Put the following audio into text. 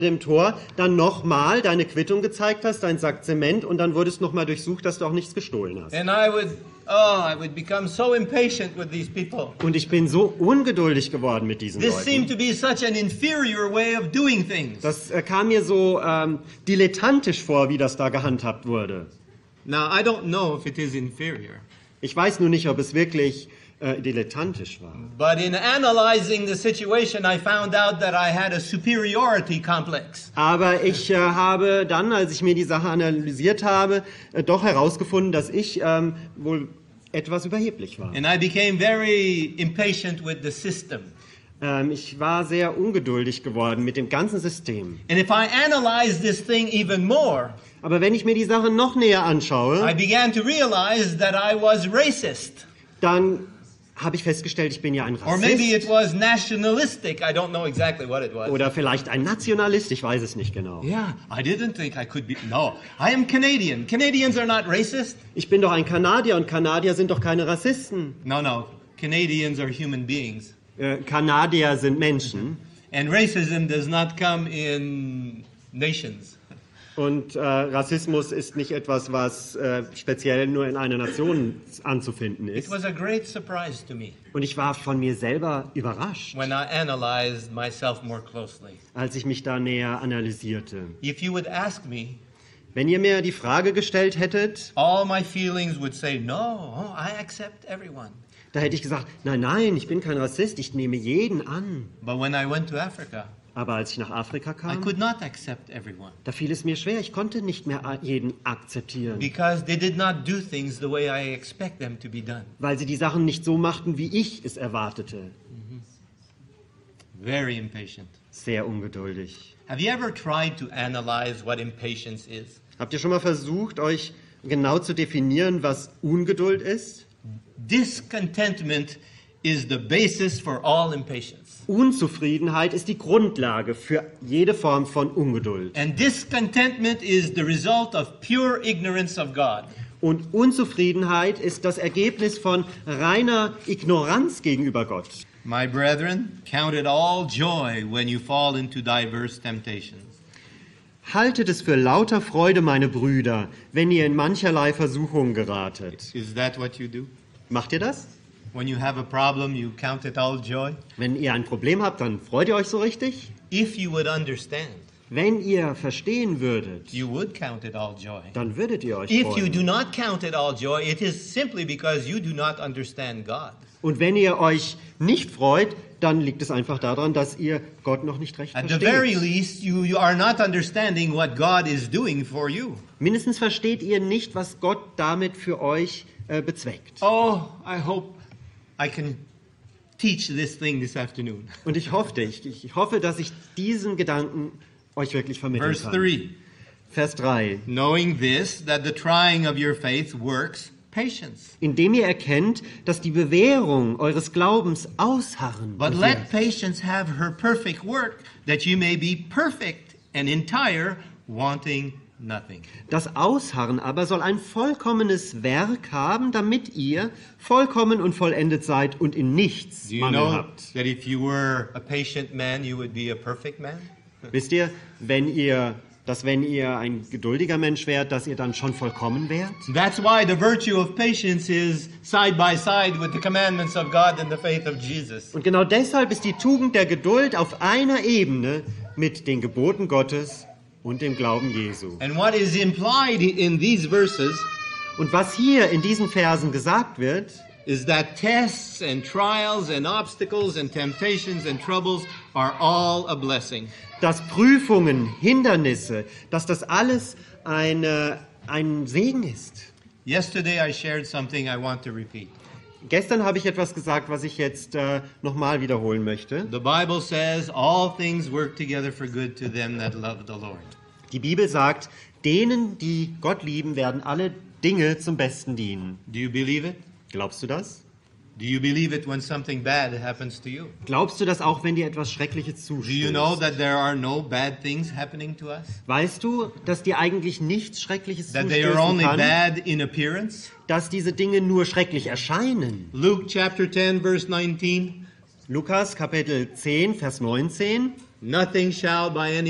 dem Tor dann nochmal deine Quittung gezeigt hast, deinen Sack Zement, und dann wurdest nochmal durchsucht, dass du auch nichts gestohlen hast. And I would become so impatient with these people. Und ich bin so ungeduldig geworden mit diesen This seemed Leuten. to be such an inferior way of doing things. Das kam mir so dilettantisch vor, wie das da gehandhabt wurde. Now, I don't know if it is inferior, Ich weiß nur nicht, ob es wirklich dilettantisch war. but in analyzing the situation, I found out that I had a superiority complex. Aber ich habe dann, als ich mir die Sache analysiert habe, doch herausgefunden, dass ich wohl etwas überheblich war. And I became very impatient with the system. Ich war sehr ungeduldig geworden mit dem ganzen System. And if I analyze this thing even more, Aber wenn ich mir die Sache noch näher I anschaue, began to realize that I was racist. dann habe ich festgestellt, ich bin ja ein Or maybe it Rassist was nationalistic. I don't know exactly what it was. oder vielleicht ein Nationalist, ich weiß es nicht genau. Yeah, I didn't think I could be. No, I am Canadian. Canadians are not racist. Ich bin doch ein Kanadier und Kanadier sind doch keine Rassisten. No. Canadians are human beings. Kanadier sind Menschen And racism does not come in nations. und Rassismus ist nicht etwas, was speziell nur in einer Nation anzufinden It ist. was a great surprise to me Und ich war von mir selber überrascht, when I analyzed myself more closely. als ich mich da näher analysierte. If you would ask me, Wenn ihr mir die Frage gestellt hättet, all my feelings would say, no, I accept everyone. da hätte ich gesagt, nein, ich bin kein Rassist, ich nehme jeden an. But when I went to Africa, Aber als ich nach Afrika I kam, could not accept everyone da fiel es mir schwer, ich konnte nicht mehr jeden akzeptieren, because they did not do things the way I expect them to be done. weil sie die Sachen nicht so machten, wie ich es erwartete. Very impatient. Sehr ungeduldig. Have you ever tried to analyze what impatience is? Habt ihr schon mal versucht, euch genau zu definieren, was Ungeduld ist? Discontentment is the basis for all impatience. Unzufriedenheit ist die Grundlage für jede Form von Ungeduld. And discontentment is the result of pure ignorance of God. Und Unzufriedenheit ist das Ergebnis von reiner Ignoranz gegenüber Gott. My brethren, count it all joy when you fall into diverse temptations. Haltet es für lauter Freude, meine Brüder, wenn ihr in mancherlei Versuchung geratet. Is that what you do? Macht ihr das? When you have a problem, you count it all joy? Wenn ihr ein Problem habt, dann freut ihr euch so richtig? If you would understand, Wenn ihr verstehen würdet, you would count it all joy. dann würdet ihr euch If you do freuen. not count it all joy, it is simply because you do not understand God. Und wenn ihr euch nicht freut, dann liegt es einfach daran, dass ihr Gott noch nicht recht At the very versteht. least, you are not understanding what God is doing for you. Mindestens versteht ihr nicht, was Gott damit für euch bezweckt. Oh, I hope I can teach this thing this afternoon. Und ich hoffe, dass ich diesen Gedanken euch wirklich vermitteln Verse kann. 3. Vers 3. Knowing this, that the trying of your faith works patience. Indem ihr erkennt, dass die Bewährung eures Glaubens Ausharren But bewirkt. let patience have her perfect work, that you may be perfect and entire, wanting nothing. Das Ausharren aber soll ein vollkommenes Werk haben, damit ihr vollkommen und vollendet seid und in nichts Do you Mangel know habt. that if you were a patient man, you would be a perfect man? Wisst ihr, wenn ihr ein geduldiger Mensch wärt, dass ihr dann schon vollkommen wärt? That's why the virtue of patience is side by side with the commandments of God and the faith of Jesus. Und genau deshalb ist die Tugend der Geduld auf einer Ebene mit den Geboten Gottes und dem Glauben Jesu. And what is implied in these verses Und was hier in diesen Versen gesagt wird, is that tests and trials and obstacles and temptations and troubles are all a blessing. dass Prüfungen, Hindernisse, dass das alles ein Segen ist. Yesterday I shared something I want to repeat. Gestern habe ich etwas gesagt, was ich jetzt nochmal wiederholen möchte. The Bible says all things work together for good to them that love the Lord. Die Bibel sagt, denen, die Gott lieben, werden alle Dinge zum Besten dienen. Do you believe it? Glaubst du das? Do you believe it when something bad happens to you? Glaubst du das auch, wenn dir etwas Schreckliches Do you know zustößt? that there are no bad things happening to us? Weißt du, dass dir eigentlich nichts Schreckliches That they are zustößen only kann? bad in appearance? Dass diese Dinge nur schrecklich erscheinen. Luke chapter 10 verse 19. Lukas Kapitel 10, Vers 19. Nothing shall by any